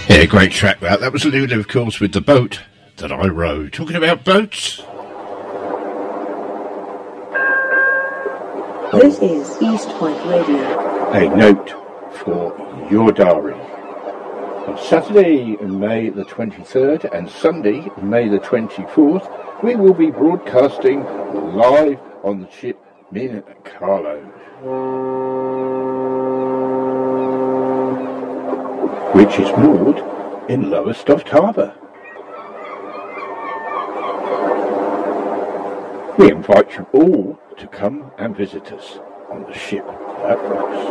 Yeah, great track that. That was Lulu, of course, with The Boat That I Rowed. Talking about boats. This is East Point Radio. A note for your diary. On Saturday, May the 23rd and Sunday, May the 24th, we will be broadcasting live on the ship Min Carlo, which is moored in Lowestoft Harbour. We invite you all to come and visit us on the ship that rocks.